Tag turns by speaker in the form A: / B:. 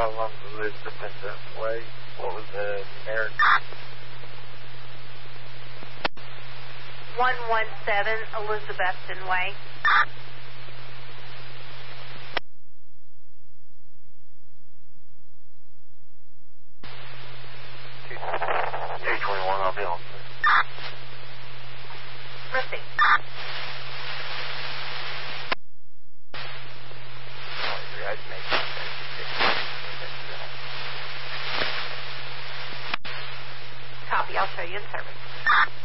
A: along the Elizabeth Way. What was the numeric?
B: 117 Elizabethton Way.
A: I'll be on.
B: Proceed. Copy. I'll show you in service.